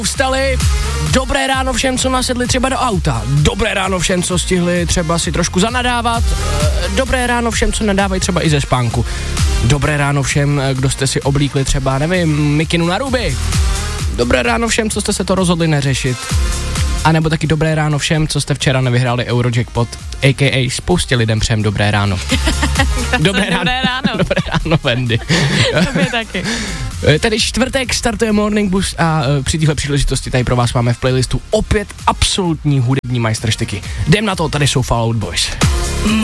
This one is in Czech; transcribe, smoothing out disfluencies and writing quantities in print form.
Vstali, dobré ráno všem, co nasedli třeba do auta, dobré ráno všem, co stihli třeba si trošku zanadávat, dobré ráno všem, co nadávají třeba i ze spánku, dobré ráno všem, kdo jste si oblíkli třeba, nevím, mikinu na ruby, dobré ráno všem, co jste se to rozhodli neřešit, a nebo taky dobré ráno všem, co jste včera nevyhráli Eurojackpot, a.k.a. spoustě lidem přejem dobré ráno. Dobré ráno, Wendy. Tobě taky. Tady čtvrtek startuje Morning Boost a při téhle příležitosti tady pro vás máme v playlistu opět absolutní hudební majstrštyky. Jdem na to, tady jsou Fall Out Boys.